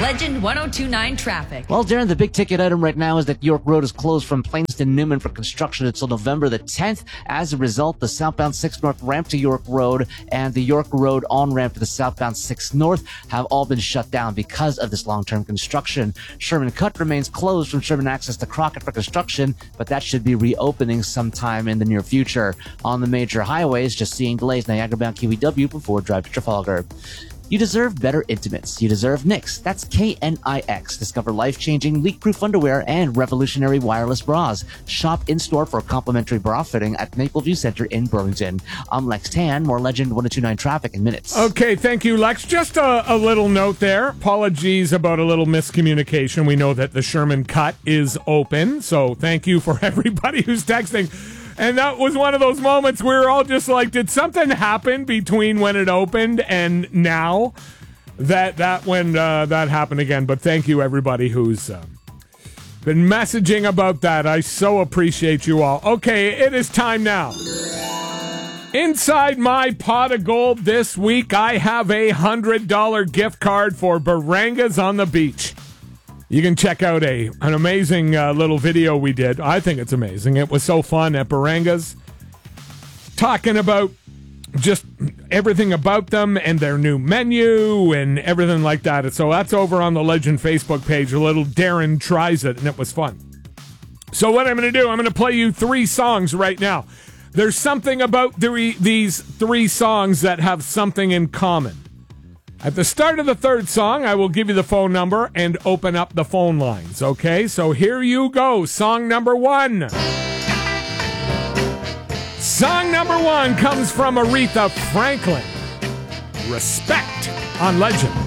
Legend 1029 traffic. Well, Darren, the big ticket item right now is that York Road is closed from Plainston Newman for construction until November the 10th. As a result, the southbound 6 North ramp to York Road and the York Road on-ramp to the southbound 6 North have all been shut down because of this long-term construction. Sherman Cut remains closed from Sherman access to Crockett for construction, but that should be reopening sometime in the near future. On the major highways, just seeing delays Niagara-bound QEW before drive to Trafalgar. You deserve better intimates. You deserve Knix. That's KNIX. Discover life-changing, leak-proof underwear and revolutionary wireless bras. Shop in-store for a complimentary bra fitting at Mapleview Center in Burlington. I'm Lex Tan. More Legend 1029 traffic in minutes. Okay, thank you, Lex. Just a little note there. Apologies about a little miscommunication. We know that the Sherman Cut is open, so thank you for everybody who's texting. And that was one of those moments we were all just like, did something happen between when it opened and now that happened again? But thank you, everybody who's been messaging about that. I so appreciate you all. Okay, it is time now. Inside my pot of gold this week, I have a $100 gift card for Barangas on the Beach. You can check out an amazing little video we did. I think it's amazing. It was so fun at Barangas, talking about just everything about them and their new menu and everything like that. So that's over on the Legend Facebook page. A little Darren tries it, and it was fun. So what I'm going to do, I'm going to play you 3 songs right now. There's something about these 3 songs that have something in common. At the start of the 3rd song, I will give you the phone number and open up the phone lines, okay? So here you go. Song number 1. Song number 1 comes from Aretha Franklin. Respect on Legend.